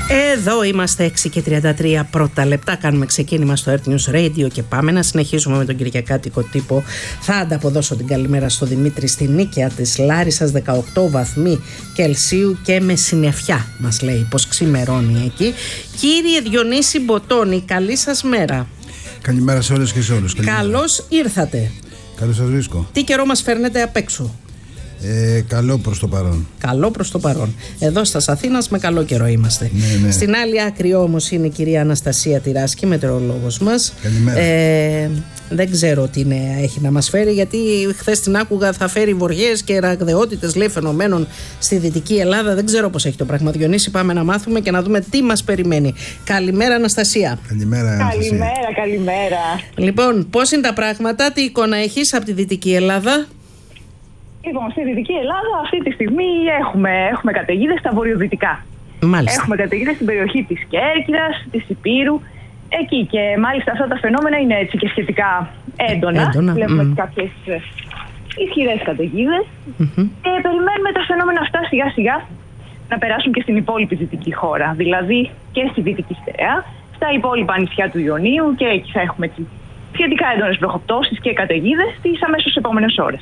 Εδώ είμαστε 6:33 πρώτα λεπτά. Κάνουμε ξεκίνημα στο Earth News Radio και πάμε να συνεχίσουμε με τον κυριακάτικο τύπο. Θα ανταποδώσω την καλημέρα στο Δημήτρη στη Νίκαια της Λάρισσας, 18 βαθμοί Κελσίου και με συννεφιά. Μας λέει πως ξημερώνει εκεί. Κύριε Διονύση Μποτώνη, καλή σας μέρα. Καλημέρα σε όλες και σε όλους. Καλώς ήρθατε. Καλώς σας βρίσκω. Τι καιρό μας φέρνετε απ' έξω? Καλό προς το παρόν. Καλό προς το παρόν. Εδώ στα Αθήνας με καλό καιρό είμαστε. Ναι. Στην άλλη άκρη όμως είναι η κυρία Αναστασία Τυράσκη, μετεωρολόγος μας. Καλημέρα. Δεν ξέρω τι νέα έχει να μας φέρει, γιατί χθες την άκουγα θα φέρει βοριές και ραγδαιότητες, λέει, φαινομένων στη Δυτική Ελλάδα. Δεν ξέρω πώς έχει το πράγμα. Διονύση, πάμε να μάθουμε και να δούμε τι μας περιμένει. Καλημέρα, Αναστασία. Καλημέρα. Καλημέρα. Λοιπόν, πώς είναι τα πράγματα, τι εικόνα έχεις από τη Δυτική Ελλάδα? Λοιπόν, στη Δυτική Ελλάδα αυτή τη στιγμή έχουμε καταιγίδες στα βορειοδυτικά. Μάλιστα. Έχουμε καταιγίδες στην περιοχή της Κέρκυρας, της Ηπείρου, εκεί, και μάλιστα αυτά τα φαινόμενα είναι έτσι και σχετικά έντονα. Βλέπουμε κάποιες ισχυρές καταιγίδες και περιμένουμε τα φαινόμενα αυτά σιγά σιγά να περάσουν και στην υπόλοιπη δυτική χώρα, δηλαδή και στη Δυτική Στερεά, στα υπόλοιπα νησιά του Ιωνίου, και εκεί θα έχουμε έτσι σχετικά έντονες βροχοπτώσεις και καταιγίδες τις αμέσως επόμενες ώρες.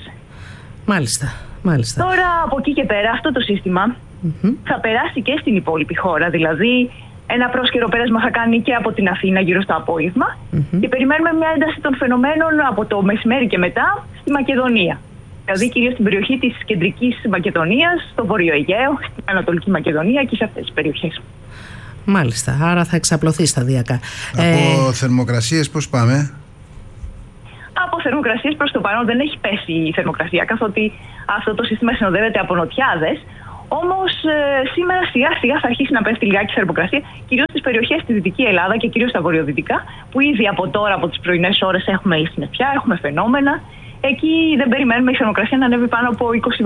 Μάλιστα. Τώρα από εκεί και πέρα αυτό το σύστημα θα περάσει και στην υπόλοιπη χώρα. Δηλαδή ένα πρόσκαιρο πέρασμα θα κάνει και από την Αθήνα γύρω στο απόγευμα και περιμένουμε μια ένταση των φαινομένων από το μεσημέρι και μετά στη Μακεδονία. Δηλαδή κυρίως στην περιοχή της κεντρικής Μακεδονίας, στο Βόρειο Αιγαίο, στην Ανατολική Μακεδονία και σε αυτές τις περιοχές. Μάλιστα, άρα θα εξαπλωθεί σταδιακά. Από θερμοκρασίες πώς πάμε? Από θερμοκρασίες προς το παρόν δεν έχει πέσει η θερμοκρασία, καθότι αυτό το σύστημα συνοδεύεται από νοτιάδες. Όμως σήμερα σιγά σιγά θα αρχίσει να πέφτει λιγάκι η θερμοκρασία, κυρίως στις περιοχές στη Δυτική Ελλάδα και κυρίως στα βορειοδυτικά, που ήδη από τώρα, από τις πρωινές ώρες, έχουμε συννεφιά, έχουμε φαινόμενα. Εκεί δεν περιμένουμε η θερμοκρασία να ανέβει πάνω από 20